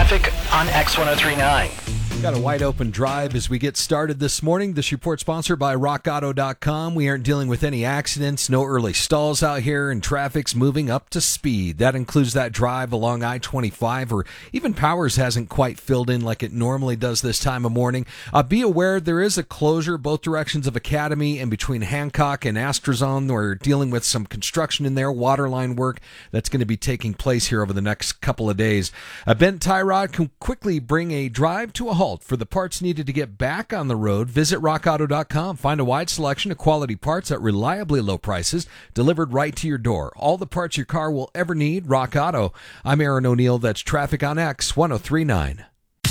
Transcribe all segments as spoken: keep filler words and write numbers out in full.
Traffic on X ten thirty-nine. Got a wide open drive as we get started this morning. This report sponsored by rock auto dot com. We aren't dealing with any accidents, no early stalls out here, and traffic's moving up to speed. That includes that drive along I twenty-five, or even Powers hasn't quite filled in like it normally does this time of morning. Uh, be aware there is a closure both directions of Academy and between Hancock and Astrazone. We're dealing with some construction in there, waterline work that's going to be taking place here over the next couple of days. A bent tie rod can quickly bring a drive to a halt. For the parts needed to get back on the road, visit rock auto dot com. Find a wide selection of quality parts at reliably low prices, delivered right to your door. All the parts your car will ever need, Rock Auto. I'm Aaron O'Neill. That's Traffic on X ten thirty-nine.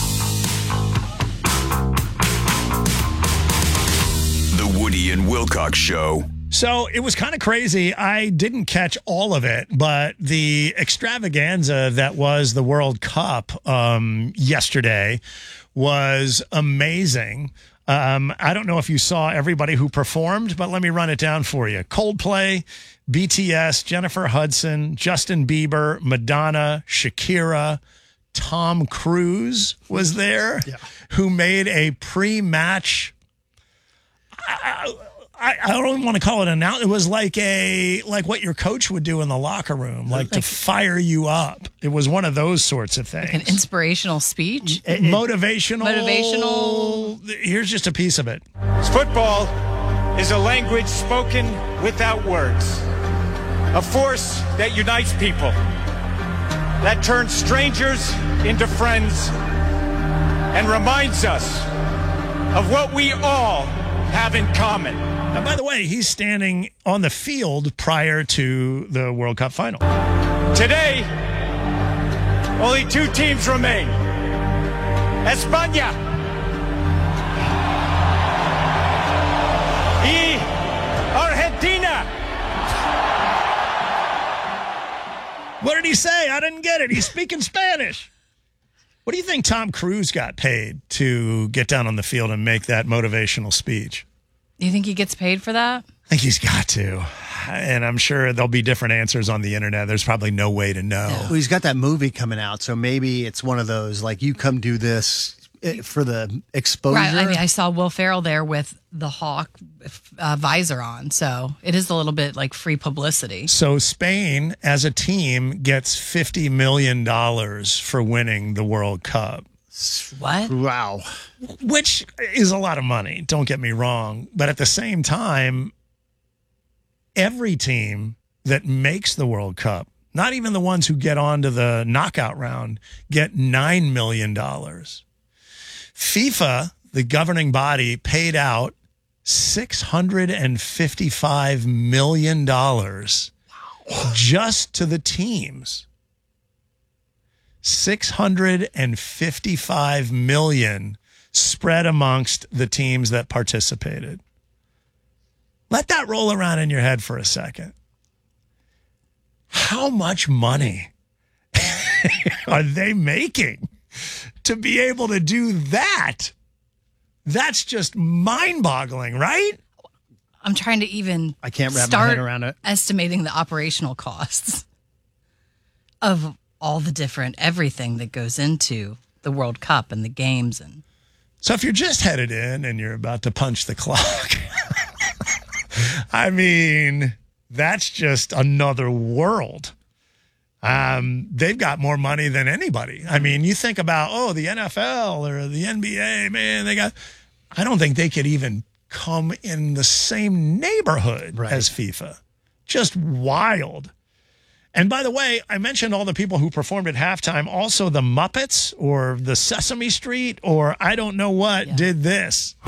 The Woody and Wilcox Show. So it was kind of crazy. I didn't catch all of it, but the extravaganza that was the World Cup um, yesterday was amazing. Um, I don't know if you saw everybody who performed, but let me run it down for you. Coldplay, B T S, Jennifer Hudson, Justin Bieber, Madonna, Shakira, Tom Cruise was there, yeah. who made a pre-match... I, I, I don't want to call it an out. It was like a like what your coach would do in the locker room, like, like to fire you up. It was one of those sorts of things. Like an inspirational speech? It, motivational. Motivational. Here's just a piece of it. Football is a language spoken without words. A force that unites people. That turns strangers into friends and reminds us of what we all have in common. And by the way, he's standing on the field prior to the World Cup final. Today, only two teams remain. España y Argentina. What did he say? I didn't get it. He's speaking Spanish. What do you think Tom Cruise got paid to get down on the field and make that motivational speech? Do you think he gets paid for that? I think he's got to. And I'm sure there'll be different answers on the internet. There's probably no way to know. Well, he's got that movie coming out, so maybe it's one of those, like, you come do this for the exposure. Right. I mean, I saw Will Ferrell there with the Hawk uh, visor on, so it is a little bit like free publicity. So Spain, as a team, gets fifty million dollars for winning the World Cup. What? Wow. Which is a lot of money, don't get me wrong. But at the same time, every team that makes the World Cup, not even the ones who get on to the knockout round, get nine million dollars. FIFA, the governing body, paid out six hundred fifty-five million dollars wow. just to the teams. six hundred fifty-five million dollars spread amongst the teams that participated. Let that roll around in your head for a second. How much money are they making to be able to do that? That's just mind-boggling, right? I'm trying to even I can't wrap start my head around it. Estimating the operational costs of all the different everything that goes into the World Cup and the games. And so if you're just headed in and you're about to punch the clock, I mean, that's just another world. Um, they've got more money than anybody. I mean, you think about, oh, the N F L or the N B A, man, they got, I don't think they could even come in the same neighborhood right. as FIFA. Just wild. And by the way, I mentioned all the people who performed at halftime. Also, the Muppets or the Sesame Street or I don't know what yeah. did this.